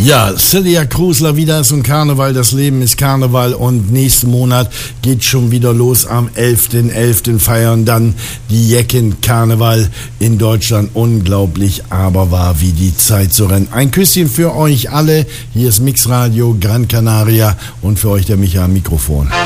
Ja, Celia Cruz, La Vida ist un Karneval, das Leben ist Karneval und nächsten Monat geht schon wieder los. Am 11.11. feiern dann die Jecken Karneval in Deutschland. Unglaublich, aber wahr, wie die Zeit so rennt. Ein Küsschen für euch alle. Hier ist Mixradio Gran Canaria und für euch der Micha am Mikrofon.